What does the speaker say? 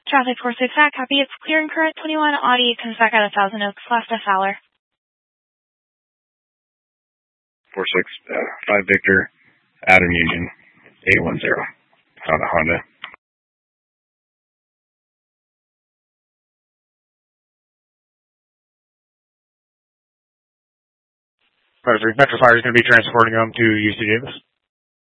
Traffic 46 at copy. It's clear and current 21 Audi comes back out of Thousand Oaks, last to Fowler. 5 Victor, Adam Union, 810, Honda. Metro Fire is going to be transporting them to UC Davis.